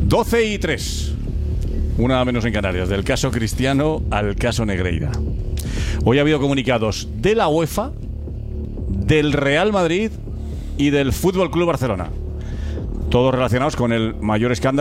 12:03. Una menos en Canarias. Del caso Cristiano al caso Negreira. Hoy ha habido comunicados de la UEFA, del Real Madrid y del Fútbol Club Barcelona. Todos relacionados con el mayor escándalo